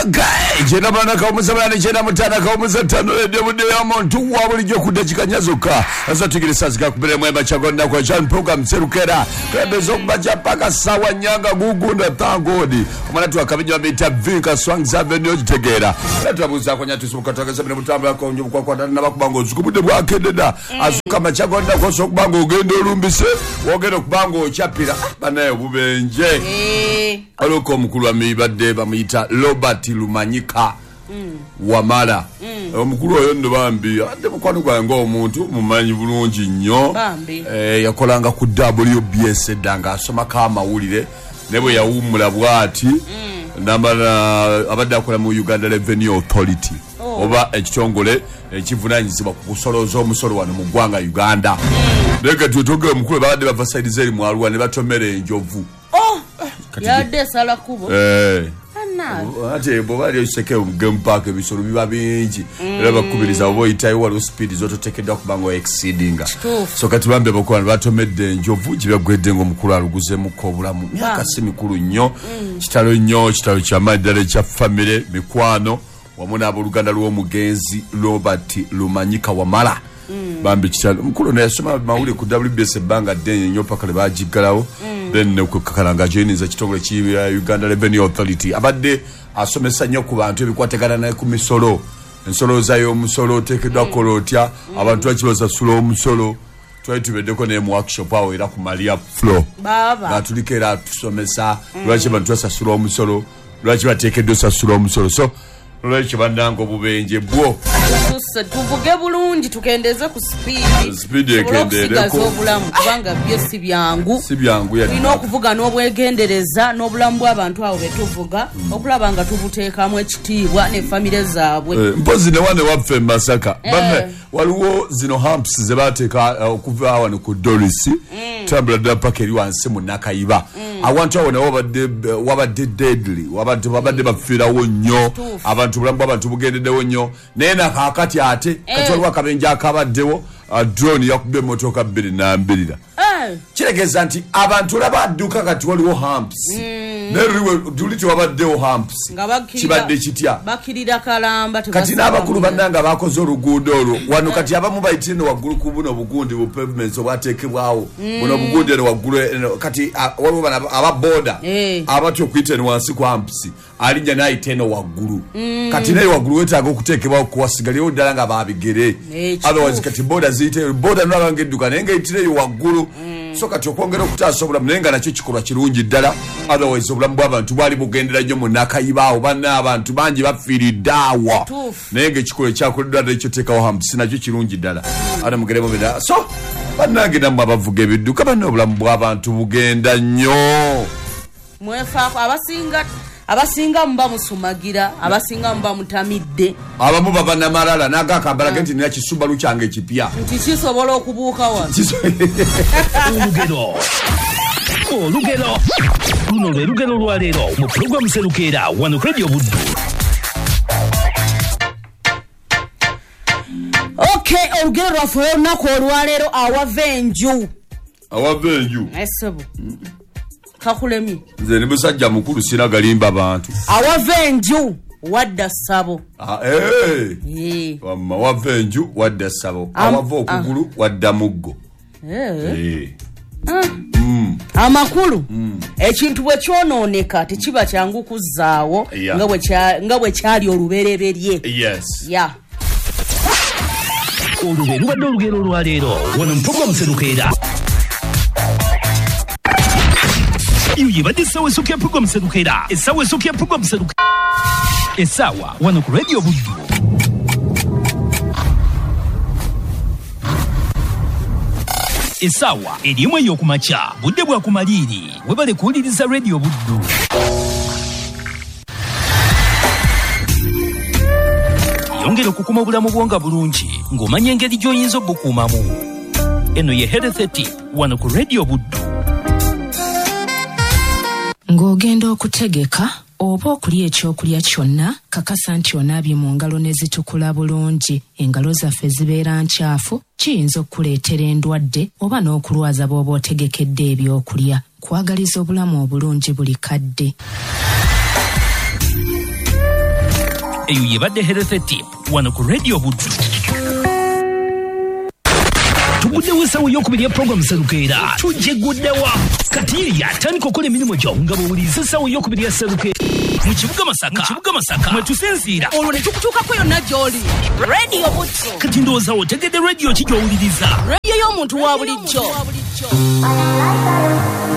Jena bana kaumuza jena mutana kaumuza tano de ya muntu wa bulijjo kudakika nyazoka asa tigirisa zika kubere mwema chagonda kwa John program serukera krebezo kubaja paka sawa nyanga gugunda tangodi omwana tu akabijwa bita vinka Swangs Avenue jitegera twabuza kwa nyatu sumukatoka sabine mutamba yako njubu kwa nabakubango zukubude bwake deda azuka machagonda kwa sokubango ugendo lumbise wogendo kubango chapira banayo bubenje aloko mukulu amibadde bamuyita Robert Lumanyika Wamala omukulu oyo ndo bambi ate mukwano gwange omuntu mumanyi bulungi nnyo yakolanga ku WBS danga asoma ka mawulire nebwe yawumula bwati namala abadde akola mu Uganda Revenue Authority oba ekitongole ekivunanyizibwa ku kusoloza omusolo wano mu ggwanga Uganda leka tutoge omukulu babadde bava side zeri mu Arua ne batomera enjovu yadde sala kubo ate bobali yoseke game park ebisolo biba bingi era bakubiriza obo itayi walo speed zoto tekedwa kubango exceeding so kati bambe bokwana batomedde enjovu gibagwedde ngo mukulu aluguze muko bulamu myaka simikulu nnyo kitalo kya madale kya family mikwano wamuna abuluganda lw'omugenzi Robert Lumanyika Wamala bambi kitalo mukulu ne yasoma mawuli ku WBS banga denye nnyo paka lebagigalawo then kukakalanga joining za kitongole ki Uganda Revenue Authority abadde asomesa nnyo ku bantu ebikwategana naye ku misolo ensolo zayo omusolo tekedwa kolotya abantu bakibaza sulo omusolo twetubedeko ne mu workshop awo era ku Maria Flow batulikera tusomesa lwaki bantu basasula omusolo lwaki batekedwa sasula omusolo so lwaki bandango bubenje bwo tuvuge bulungi tukendeze ku speed ekendereko obulamu kubanga byo si byangu ino okuvuga n'obwegendereza n'obulamu bw'abantu abo betuvuga okulaba nga tubuteekamu ekitiibwa ne family zaabwe mpozi ne wane waffe Masaka bame waliwo zino humps ze bateeka okuva wano ku Doris tambula da pakeri wansi mu Nakayiba awantu awo wabadde deadly wabadde bafirawo nnyo abantu bulamu bw'abantu bugendeddewo nnyo naye nakakati ate kati waliwo akabenje akabaddewo drone yakubba emmotoka 2 kiregeza nti abantu olaba adduka kati waliwo humps neriwe duliti wabaddewo humps kibadde kitya bakirira kalamba kati n'abakulu bannanga bakoze oluguudo olwo wano kati abamu bayitire ne waggulu ku buno obugundi bu pavements obwateekebwawo buno obugundi ne waggulu kati waliwo bana ababoda abatyo okuyita ne wansi ku humps alijja n'ayita eno waggulu kati naye waggulu wetaaga okuteekebwawo kuwasigaliyo ddala nga babigere otherwise kati boda ziyite boda nolabanga edduka naye ng'eyitireyo waggulu so kati okwongera okutaasa obulamu naye nga nakyo kikolwa kirungi ddala otherwise obulamu bw'abantu bwali bugendera nnyo mu Nakayibaawo banna abantu bangi bafiiridde awo naye ng'ekikolwa ekyakoleddwa ddala ekyoteekawo hamsi nakyo kirungi ddala ate mugeremu bida so bannange nammwe abavuga ebidduka banna obulamu bw'abantu bugenda nnyo mwefaako abasinga muba musumagira abasinga muba mutamidde abamu baba namalala nagakambala nti nina kisubalu kyange ekipya nti kisobola okubuuka wano olugero luno lwe lugero lwa leero mu pulogulamu Serukera wano ku Radio Buddu. Olugero lwaffe olunaku olwaleero awavenju esebu kakulemi nze ne musajja mukulu sina galimba abantu awavenju wadda ssabo wamma wavenju wadda ssabo awava okugulu wadda muggo amakulu ekintu bwe kyonooneka tekiba kyangu kuzzaawo nga bwe kyali olubereberye olwo lubadde olugero olwaleero wano mu pulogulamu Serukera. Iyo yibadde essaawa esooka ya pulogulamu Serukera. Essaawa esooka ya pulogulamu Serukera. Essaawa wano ku Radio Buddu. Essaawa erimu ey'okumakya budde bwa kumaliiri webale kuwuliriza Radio Buddu. Yongera okukuma obulamu bwonga bulungi ng'omanya engeri gy'oyinza obukuumamu. Eno ye Health Tip wano ku Radio Buddu. Ng'ogenda okutegeka oba okulya ekyokulya kyonna kakasa nti onaabye mu ngalo ne zitukula bulungi engalo zaffe zibeera nkyafu kiyinza okukuleetera endwadde oba n'okulwaza bw'oba otegekedde ebyokulya. Kwagaliza obulamu obulungi buli kadde. eyo yebadde health tip wano ku radio buddu. Tuguddewo essawa ey'okubiri ya program Serukeera tujeguddewa kati yatandika okukola emirimu gyo nga bw'owuliriza essawa ey'okubiri ya Serukeera mu kibuga Masaka mwe tusinziira olwo ne tukutuukako yonna gy'oli radio buddu. kati ndowooza otegedde radio ki gy'owuliriza? radio y'omuntu wa bulijjo.